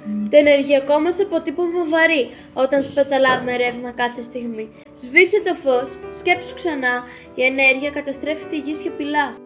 Το ενεργειακό μας αποτύπωμα βαρύ όταν σπαταλάμε ρεύμα κάθε στιγμή. Σβήσε το φως, σκέψου ξανά, η ενέργεια καταστρέφει τη γη σιωπηλά.